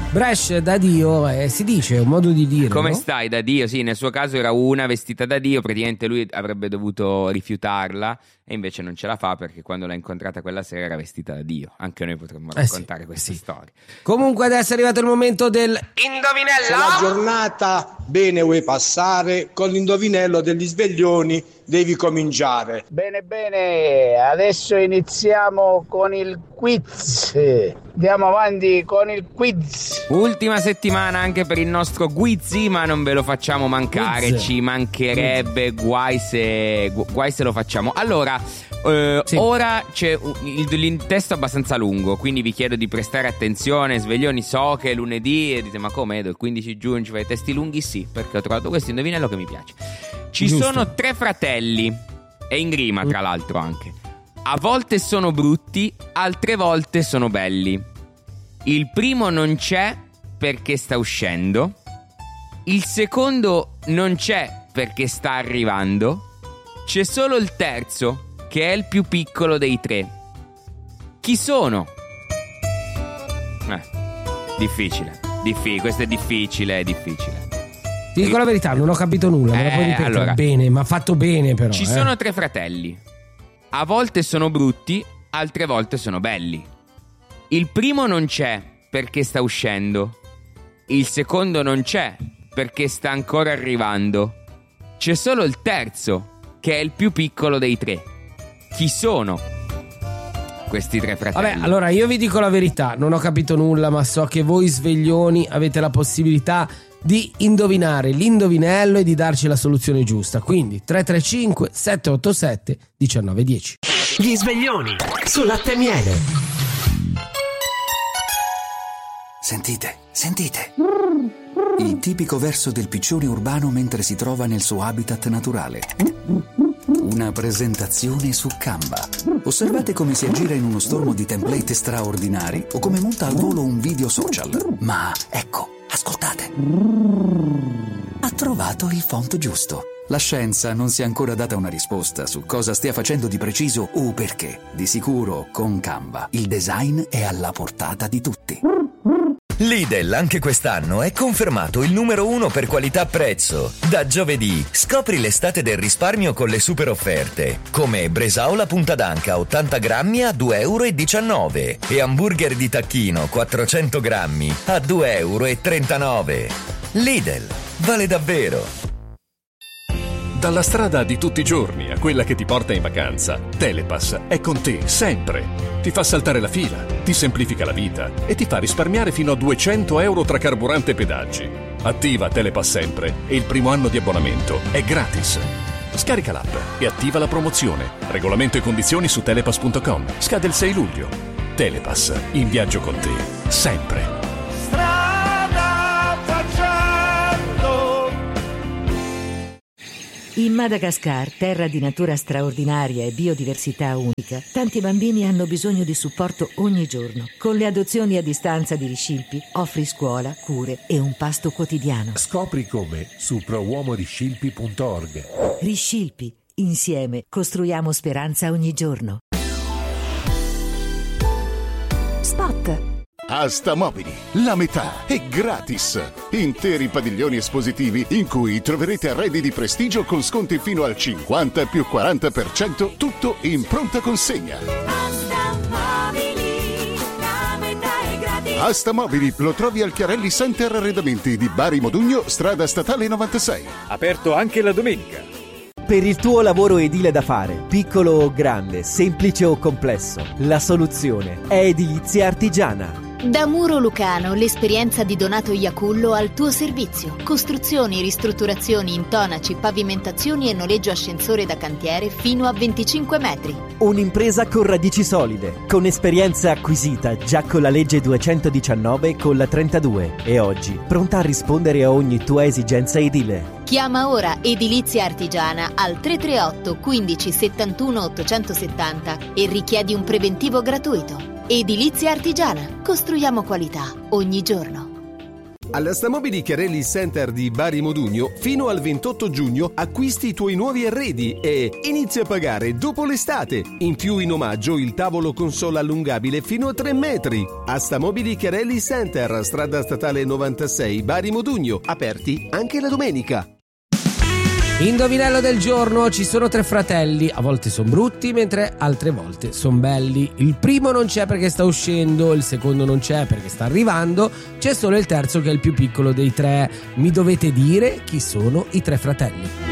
Bresh da Dio, si dice, è un modo di dire. Come no? stai da Dio? Sì, nel suo caso era una vestita da Dio, praticamente lui avrebbe dovuto rifiutarla e invece non ce la fa perché quando l'ha incontrata quella sera era vestita da Dio. Anche noi potremmo raccontare queste storie. Comunque adesso è arrivato il momento del indovinello. Se la giornata bene vuoi passare, con l'indovinello degli sveglioni devi cominciare. Bene, adesso iniziamo con il quiz. Andiamo avanti con il quiz. Ultima settimana anche per il nostro Guizzi, ma non ve lo facciamo mancare. Quiz. Ci mancherebbe, guai se lo facciamo. Allora, ora c'è il testo abbastanza lungo, quindi vi chiedo di prestare attenzione. Sveglioni, so che è lunedì e dite ma come il 15 giugno ci fai testi lunghi? Sì, perché ho trovato questo indovinello che mi piace. Ci sono 3 fratelli, è in rima tra l'altro anche. A volte sono brutti, altre volte sono belli. Il primo non c'è perché sta uscendo. Il secondo non c'è perché sta arrivando. C'è solo il terzo, che è il più piccolo dei 3. Chi sono? Difficile. Questo è difficile. Ti dico la verità, non ho capito nulla, me la puoi ripetere? Allora, bene, ma fatto bene però. Ci sono 3 fratelli. A volte sono brutti, altre volte sono belli. Il primo non c'è perché sta uscendo. Il secondo non c'è perché sta ancora arrivando. C'è solo il terzo, che è il più piccolo dei 3. Chi sono questi 3 fratelli? Vabbè, allora io vi dico la verità, non ho capito nulla, ma so che voi sveglioni avete la possibilità di indovinare l'indovinello e di darci la soluzione giusta. Quindi 335 787 1910. Gli sveglioni su Latte e Miele. Sentite. Il tipico verso del piccione urbano mentre si trova nel suo habitat naturale. Una presentazione su Canva. Osservate come si aggira in uno stormo di template straordinari o come monta al volo un video social. Ma ecco, ascoltate. Ha trovato il font giusto. La scienza non si è ancora data una risposta su cosa stia facendo di preciso o perché. Di sicuro, con Canva, il design è alla portata di tutti. Lidl anche quest'anno è confermato il numero 1 per qualità-prezzo. Da giovedì scopri l'estate del risparmio con le super offerte, come Bresaola punta d'anca 80 grammi a 2,19 € e hamburger di tacchino 400 grammi a 2,39 €. Lidl, vale davvero. Dalla strada di tutti i giorni a quella che ti porta in vacanza, Telepass è con te sempre. Ti fa saltare la fila, ti semplifica la vita e ti fa risparmiare fino a 200 € tra carburante e pedaggi. Attiva Telepass sempre e il primo anno di abbonamento è gratis. Scarica l'app e attiva la promozione. Regolamento e condizioni su telepass.com. Scade il 6 luglio. Telepass, in viaggio con te, sempre. In Madagascar, terra di natura straordinaria e biodiversità unica, tanti bambini hanno bisogno di supporto ogni giorno. Con le adozioni a distanza di Riscilpi offri scuola, cure e un pasto quotidiano. Scopri come su prouomoriscilpi.org. Riscilpi, insieme costruiamo speranza ogni giorno. Spot. Asta Mobili, la metà è gratis. Interi padiglioni espositivi in cui troverete arredi di prestigio con sconti fino al 50 più 40%, tutto in pronta consegna. Asta Mobili, la metà è gratis. Asta Mobili lo trovi al Chiarelli Center Arredamenti di Bari Modugno, strada statale 96. Aperto anche la domenica. Per il tuo lavoro edile da fare, piccolo o grande, semplice o complesso, la soluzione è Edilizia Artigiana. Da Muro Lucano, l'esperienza di Donato Iacullo al tuo servizio. Costruzioni, ristrutturazioni, intonaci, pavimentazioni e noleggio ascensore da cantiere fino a 25 metri. Un'impresa con radici solide, con esperienza acquisita già con la legge 219 e con la 32 e oggi pronta a rispondere a ogni tua esigenza edile. Chiama ora Edilizia Artigiana al 338 15 71 870 e richiedi un preventivo gratuito. Edilizia Artigiana. Costruiamo qualità ogni giorno. All'Astamobili Chiarelli Center di Bari Modugno, fino al 28 giugno acquisti i tuoi nuovi arredi e inizia a pagare dopo l'estate. In più, in omaggio, il tavolo console allungabile fino a 3 metri. Astamobili Chiarelli Center, strada statale 96, Bari Modugno, aperti anche la domenica. Indovinello del giorno: ci sono 3 fratelli, a volte sono brutti mentre altre volte sono belli. Il primo non c'è perché sta uscendo, il secondo non c'è perché sta arrivando, c'è solo il terzo che è il più piccolo dei 3. Mi dovete dire chi sono i 3 fratelli.